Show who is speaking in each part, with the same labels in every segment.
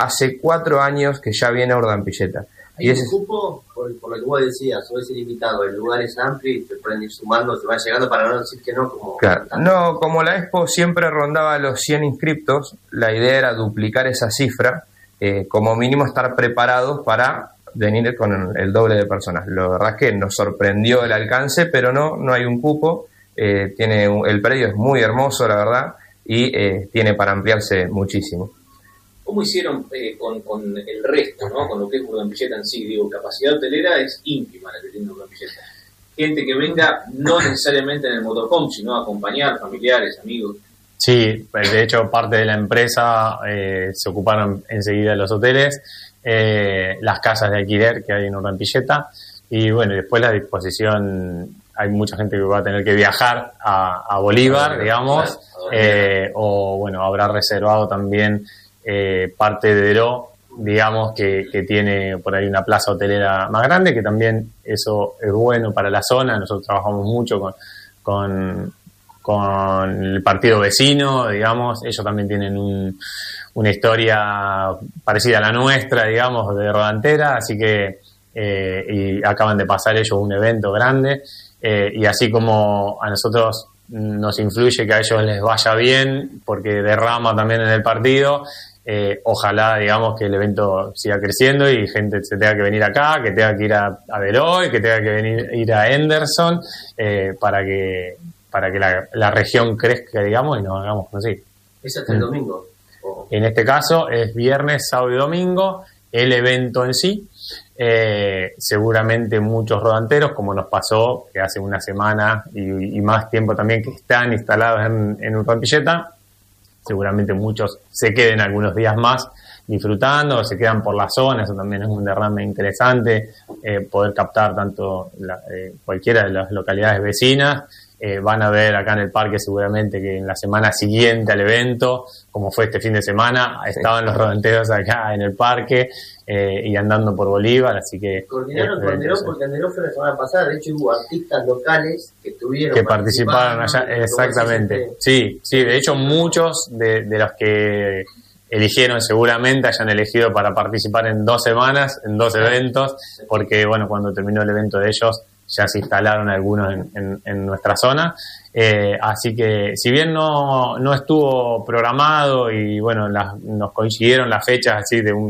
Speaker 1: hace 4 años que ya viene a Urdampilleta.
Speaker 2: ¿Hay un cupo? Por lo que vos decías, o es ilimitado, el lugar es amplio y te pueden ir sumando, te van llegando para no decir que no.
Speaker 1: Claro. No, como la Expo siempre rondaba los 100 inscriptos, la idea era duplicar esa cifra, como mínimo estar preparados para venir con el doble de personas. La verdad es que nos sorprendió el alcance, pero no hay un cupo. El predio es muy hermoso, la verdad, y tiene para ampliarse muchísimo.
Speaker 3: ¿Cómo hicieron con el resto, ¿no? Con lo que es Urdampilleta en sí? Digo, capacidad hotelera es ínfima la que tiene Urdampilleta. Gente que venga no necesariamente en el motorhome, sino a acompañar familiares, amigos.
Speaker 4: Sí, de hecho parte de la empresa se ocuparon enseguida de los hoteles, las casas de alquiler que hay en Urdampilleta, y bueno, después la disposición, hay mucha gente que va a tener que viajar a Bolívar, digamos, o bueno, habrá reservado también parte de Deró, digamos, que tiene por ahí una plaza hotelera más grande, que también eso es bueno para la zona. Nosotros trabajamos mucho con el partido vecino, digamos, ellos también tienen una historia parecida a la nuestra, digamos, de rodantera, así que y acaban de pasar ellos un evento grande, y así como a nosotros nos influye que a ellos les vaya bien porque derrama también en el partido, ojalá, digamos, que el evento siga creciendo y gente se tenga que venir acá, que tenga que ir a Veroy, que tenga que ir a Henderson, para que la región crezca, digamos, y nos hagamos conocidos.
Speaker 2: ¿Es hasta el domingo?
Speaker 4: En este caso es viernes, sábado y domingo el evento en sí. Seguramente muchos rodanteros, como nos pasó que hace una semana y más tiempo también que están instalados en Urdampilleta, seguramente muchos se queden algunos días más disfrutando, se quedan por la zona. Eso también es un derrame interesante, poder captar tanto cualquiera de las localidades vecinas. Van a ver acá en el parque seguramente que en la semana siguiente al evento, como fue este fin de semana, estaban los rodanteros acá en el parque y andando por Bolívar, así que...
Speaker 2: Coordinaron con Deró, porque en Deró fue la semana pasada, de hecho hubo artistas locales que
Speaker 4: participaron allá, exactamente. Sí, de hecho muchos de los que eligieron seguramente hayan elegido para participar en 2 semanas, en 2 eventos, porque bueno, cuando terminó el evento de ellos, ya se instalaron algunos en nuestra zona, así que si bien no estuvo programado y bueno, nos coincidieron las fechas así de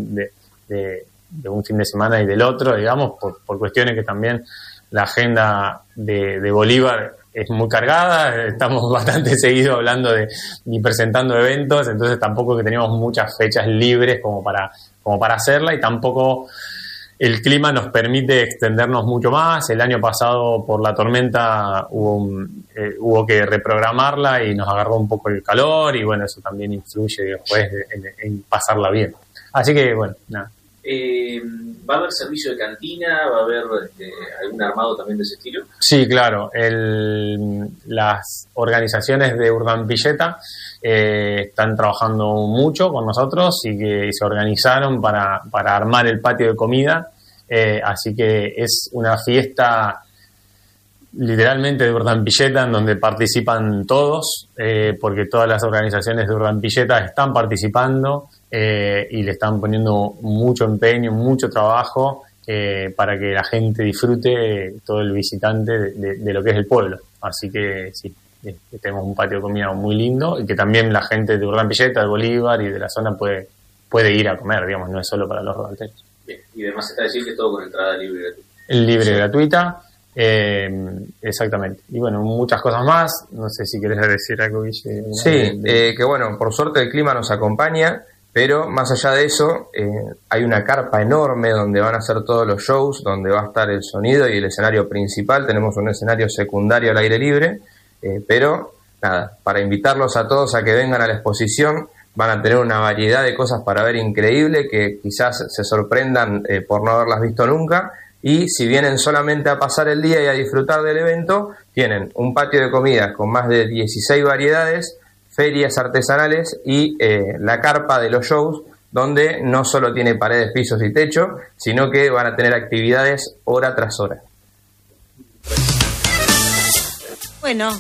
Speaker 4: un fin de semana y del otro, digamos, por cuestiones que también la agenda de Bolívar es muy cargada, estamos bastante seguido hablando y presentando eventos, entonces tampoco que teníamos muchas fechas libres como para hacerla, y tampoco el clima nos permite extendernos mucho más. El año pasado por la tormenta hubo que reprogramarla y nos agarró un poco el calor, y bueno, eso también influye después en pasarla bien. Así que bueno, nada.
Speaker 3: ¿Va a haber servicio de cantina? ¿Va a haber algún armado también de ese estilo?
Speaker 4: Sí, claro. Las organizaciones de Urdampilleta están trabajando mucho con nosotros y que se organizaron para armar el patio de comida, así que es una fiesta literalmente de Urdampilleta en donde participan todos, porque todas las organizaciones de Urdampilleta están participando y le están poniendo mucho empeño, mucho trabajo para que la gente disfrute, todo el visitante de lo que es el pueblo. Así que sí, tenemos un patio de comida muy lindo y que también la gente de Urdampilleta, de Bolívar y de la zona puede ir a comer, digamos, no es solo para los rodanteros.
Speaker 3: Bien, y además está decir que todo con entrada libre y gratuita.
Speaker 4: Libre y gratuita, exactamente. Y bueno, muchas cosas más, no sé si querés decir algo, Guille.
Speaker 1: Sí, que bueno, por suerte el clima nos acompaña, pero más allá de eso, hay una carpa enorme donde van a hacer todos los shows, donde va a estar el sonido y el escenario principal. Tenemos un escenario secundario al aire libre, pero nada, para invitarlos a todos a que vengan a la exposición. Van a tener una variedad de cosas para ver increíble, que quizás se sorprendan por no haberlas visto nunca. Y si vienen solamente a pasar el día y a disfrutar del evento, tienen un patio de comidas con más de 16 variedades, ferias artesanales y la carpa de los shows, donde no solo tiene paredes, pisos y techo, sino que van a tener actividades hora tras hora.
Speaker 5: Bueno,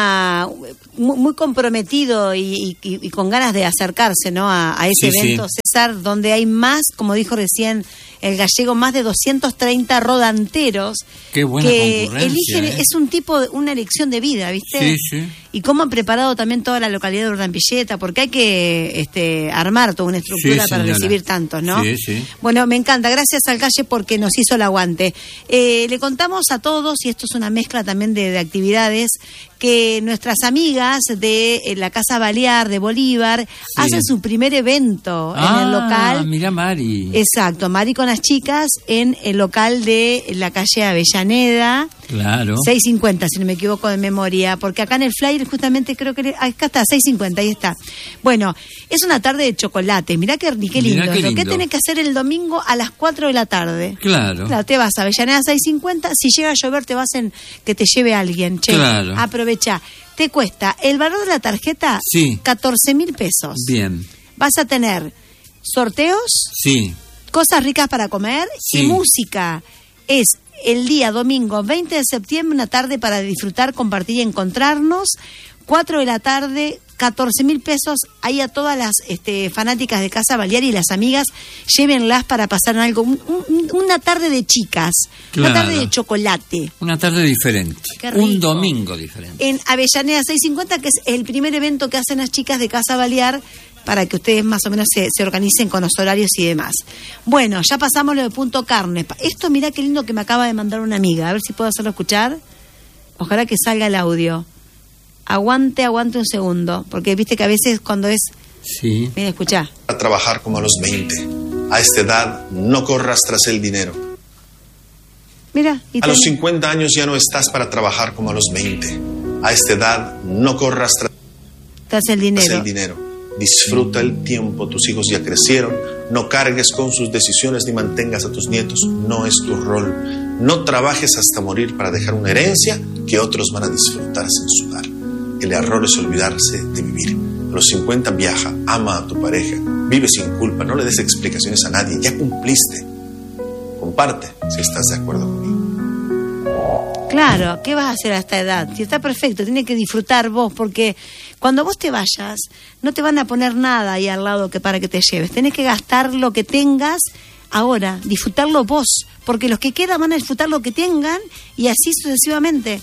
Speaker 5: muy comprometido y con ganas de acercarse, ¿no? a ese evento. Sí. César, donde hay más, como dijo recién el gallego, más de 230 rodanteros.
Speaker 6: Qué buena
Speaker 5: que
Speaker 6: concurrencia,
Speaker 5: eligen, es un tipo, una elección de vida, ¿viste?
Speaker 6: Sí, sí.
Speaker 5: Y cómo han preparado también toda la localidad de Urdampilleta, porque hay que armar toda una estructura
Speaker 6: Sí,
Speaker 5: para
Speaker 6: señora.
Speaker 5: recibir tantos, ¿no?
Speaker 6: Sí, sí.
Speaker 5: Bueno, me encanta, gracias al Calle porque nos hizo el aguante. Le contamos a todos, y esto es una mezcla también de actividades, que nuestras amigas de la Casa Balear de Bolívar hacen su primer evento en el local.
Speaker 6: Mira, Mari.
Speaker 5: Exacto, Mari con las chicas en el local de la calle Avellaneda.
Speaker 6: Claro.
Speaker 5: 650, si no me equivoco de memoria, porque acá en el flyer justamente creo que... Acá está, 650, ahí está. Bueno, es una tarde de chocolate, mirá qué lindo.
Speaker 6: Mirá qué
Speaker 5: Lo que
Speaker 6: lindo.
Speaker 5: tenés que hacer el domingo a las 4 de la tarde.
Speaker 6: Claro.
Speaker 5: Claro, te vas a Avellaneda 650, si llega a llover te vas en que te lleve alguien. Che,
Speaker 6: Claro.
Speaker 5: aprovecha. Te cuesta el valor de la tarjeta,
Speaker 6: Sí.
Speaker 5: 14.000 pesos.
Speaker 6: Bien.
Speaker 5: Vas a tener sorteos,
Speaker 6: Sí.
Speaker 5: cosas ricas para comer
Speaker 6: Sí.
Speaker 5: y música. Es el día domingo 20 de septiembre, una tarde para disfrutar, compartir y encontrarnos. 4 de la tarde, 14.000 pesos. Ahí a todas las fanáticas de Casa Balear y las amigas, llévenlas para pasar algo. Una tarde de chicas,
Speaker 6: Claro.
Speaker 5: una tarde de chocolate.
Speaker 6: Una tarde diferente.
Speaker 5: Qué rico.
Speaker 6: Un domingo diferente.
Speaker 5: En Avellaneda 650, que es el primer evento que hacen las chicas de Casa Balear, para que ustedes más o menos se organicen con los horarios y demás. Bueno, ya pasamos lo de Punto Carne. Esto, mirá qué lindo que me acaba de mandar una amiga. A ver si puedo hacerlo escuchar. Ojalá que salga el audio. Aguante un segundo. Porque viste que a veces cuando es...
Speaker 6: Sí.
Speaker 5: Mira, escuchá.
Speaker 7: A trabajar como a los 20. A esta edad no corras tras el dinero.
Speaker 5: Mira.
Speaker 7: A los 50 años ya no estás para trabajar como a los 20. A esta edad no corras
Speaker 5: tras el dinero.
Speaker 7: el dinero. Disfruta el tiempo, tus hijos ya crecieron. No cargues con sus decisiones ni mantengas a tus nietos. No es tu rol. No trabajes hasta morir para dejar una herencia que otros van a disfrutar sin sudar. El error es olvidarse de vivir. A los 50 viaja, ama a tu pareja, vive sin culpa, no le des explicaciones a nadie, ya cumpliste. Comparte si estás de acuerdo conmigo.
Speaker 5: Claro, ¿qué vas a hacer a esta edad? Si está perfecto, tiene que disfrutar vos, porque cuando vos te vayas, no te van a poner nada ahí al lado que para que te lleves. Tenés que gastar lo que tengas ahora, disfrutarlo vos, porque los que quedan van a disfrutar lo que tengan y así sucesivamente.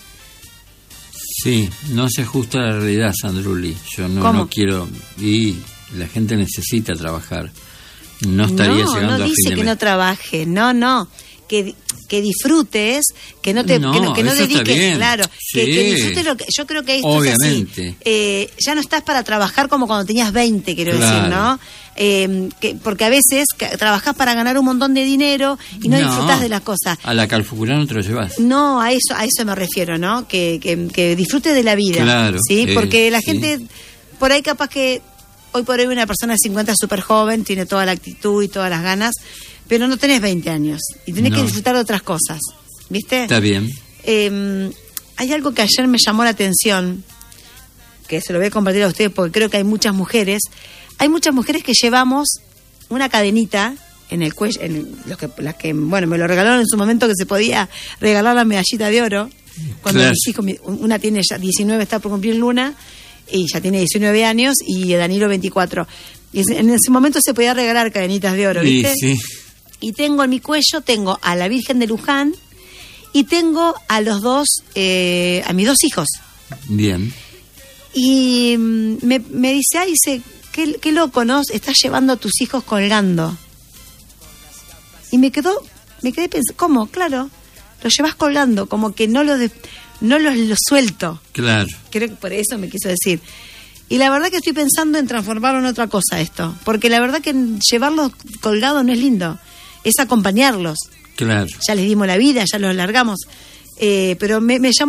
Speaker 6: Sí, no se ajusta a la realidad, Sandruli. Yo no quiero... Y la gente necesita trabajar. No estaría llegando a fin de mes.
Speaker 5: No dice que no trabaje, no. Que disfrutes, que no te que no dediques, claro,
Speaker 6: sí.
Speaker 5: que disfrutes lo que yo creo que esto
Speaker 6: obviamente.
Speaker 5: Es así. Ya no estás para trabajar como cuando tenías 20, quiero decir, ¿no? Porque a veces trabajás para ganar un montón de dinero y no disfrutás de las cosas.
Speaker 6: A la Calfucurá no te lo llevas.
Speaker 5: No, a eso me refiero, ¿no? Que disfrutes de la vida,
Speaker 6: claro,
Speaker 5: ¿sí? Porque la gente por ahí capaz que hoy por hoy una persona de 50 es súper joven, tiene toda la actitud y todas las ganas, pero no tenés 20 años y tenés que disfrutar de otras cosas, ¿viste?
Speaker 6: Está bien.
Speaker 5: Hay algo que ayer me llamó la atención, que se lo voy a compartir a ustedes porque creo que hay muchas mujeres que llevamos una cadenita en el cuello, las que me lo regalaron en su momento que se podía regalar la medallita de oro, cuando mis hijos, una tiene ya 19, está por cumplir Luna, y ya tiene 19 años, y Danilo 24. Y en ese momento se podía regalar cadenitas de oro, ¿viste?
Speaker 6: Sí.
Speaker 5: Y tengo en mi cuello, tengo a la Virgen de Luján y tengo a los a mis 2 hijos.
Speaker 6: Bien.
Speaker 5: Y me dice, qué loco, ¿no? Estás llevando a tus hijos colgando. Y me quedé pensando, ¿cómo? Claro, los llevas colgando, como que no los suelto.
Speaker 6: Claro.
Speaker 5: Creo que por eso me quiso decir. Y la verdad que estoy pensando en transformarlo en otra cosa esto, porque la verdad que llevarlos colgados no es lindo, es acompañarlos.
Speaker 6: Claro.
Speaker 5: Ya les dimos la vida, ya los largamos, pero me llamó